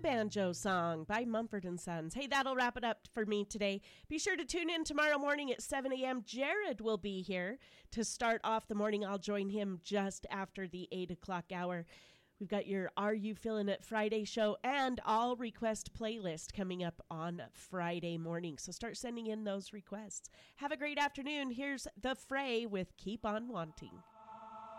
Banjo Song by Mumford & Sons. Hey, that'll wrap it up for me today. Be sure to tune in tomorrow morning at 7 a.m. Jared will be here to start off the morning. I'll join him just after the 8 o'clock hour. We've got your Are You Feeling It Friday show and all request playlist coming up on Friday morning. So start sending in those requests. Have a great afternoon. Here's The Fray with Keep On Wanting.